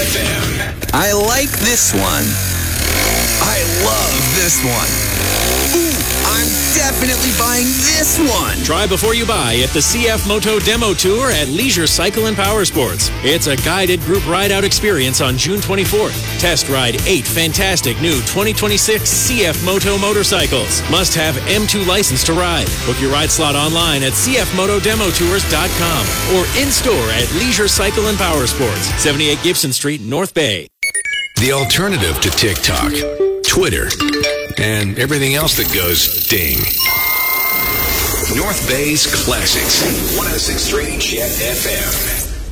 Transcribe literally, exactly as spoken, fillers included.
F M. I like this one. I love this one. Ooh, I'm definitely buying this one. Try before you buy at the C F Moto Demo Tour at Leisure Cycle and Power Sports. It's a guided group ride-out experience on June twenty-fourth. Test ride eight fantastic new twenty twenty-six C F Moto motorcycles. Must have M two license to ride. Book your ride slot online at c f moto demo tours dot com or in-store at Leisure Cycle and Power Sports, seventy-eight Gibson Street, North Bay. The alternative to TikTok, Twitter, and everything else that goes ding. North Bay's Classics, one oh six point three Jet F M.